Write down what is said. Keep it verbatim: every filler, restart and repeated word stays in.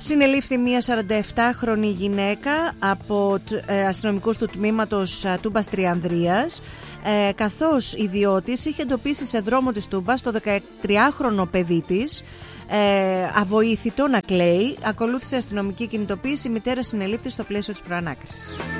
Συνελήφθη μια σαρανταεπτάχρονη γυναίκα από ε, αστυνομικούς του τμήματος ε, Τούμπας Τριανδρίας, ε, καθώς ιδιώτης είχε εντοπίσει σε δρόμο της Τούμπας το δεκατριάχρονο παιδί της ε, αβοήθητο να κλαίει. Ακολούθησε αστυνομική κινητοποίηση, η μητέρα συνελήφθη στο πλαίσιο της προανάκρισης.